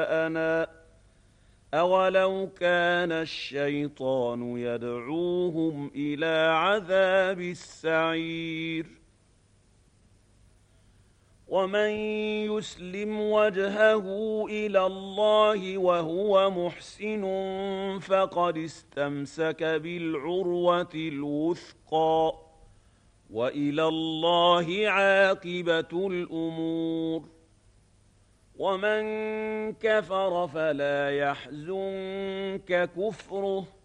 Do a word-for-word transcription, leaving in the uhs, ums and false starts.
أنا أولو كان الشيطان يدعوهم إلى عذاب السعير ومن يسلم وجهه إلى الله وهو محسن فقد استمسك بالعروة الوثقى وإلى الله عاقبة الأمور ومن كفر فلا يحزنك كفره